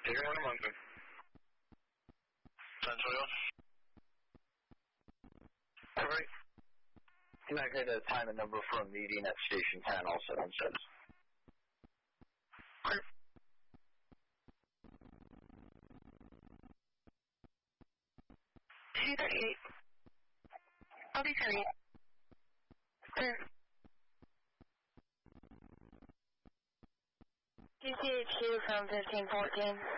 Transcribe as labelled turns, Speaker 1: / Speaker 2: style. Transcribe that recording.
Speaker 1: Take it on Mountain. Central. All right.
Speaker 2: Can I get a time and number for a meeting at Station 10 also on says?
Speaker 1: Okay.
Speaker 3: $238. I'll be free. Clear. GCHQ from 1514.